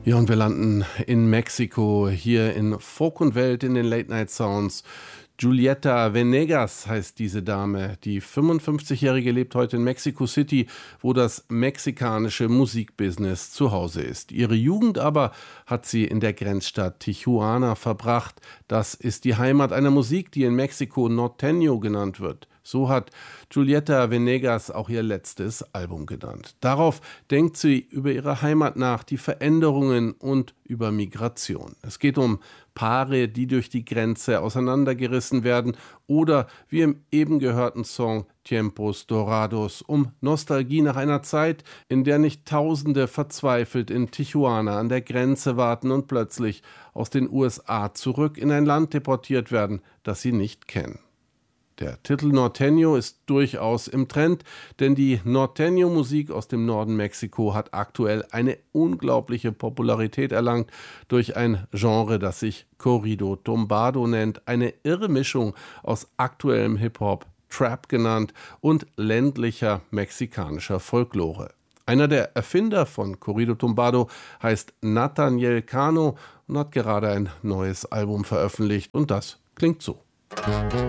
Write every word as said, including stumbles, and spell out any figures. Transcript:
Ja, und wir landen in Mexiko, hier in Folk und Welt in den Late Night Sounds. Julieta Venegas heißt diese Dame. Die fünfundfünfzigjährige lebt heute in Mexico City, wo das mexikanische Musikbusiness zu Hause ist. Ihre Jugend aber hat sie in der Grenzstadt Tijuana verbracht. Das ist die Heimat einer Musik, die in Mexiko Norteño genannt wird. So hat Julieta Venegas auch ihr letztes Album genannt. Darauf denkt sie über ihre Heimat nach, die Veränderungen und über Migration. Es geht um Paare, die durch die Grenze auseinandergerissen werden, oder wie im eben gehörten Song Tiempos Dorados um Nostalgie nach einer Zeit, in der nicht Tausende verzweifelt in Tijuana an der Grenze warten und plötzlich aus den U S A zurück in ein Land deportiert werden, das sie nicht kennen. Der Titel Norteño ist durchaus im Trend, denn die Norteño-Musik aus dem Norden Mexiko hat aktuell eine unglaubliche Popularität erlangt durch ein Genre, das sich Corrido Tumbado nennt, eine irre Mischung aus aktuellem Hip-Hop, Trap genannt, und ländlicher mexikanischer Folklore. Einer der Erfinder von Corrido Tumbado heißt Nathaniel Cano und hat gerade ein neues Album veröffentlicht, und das klingt so.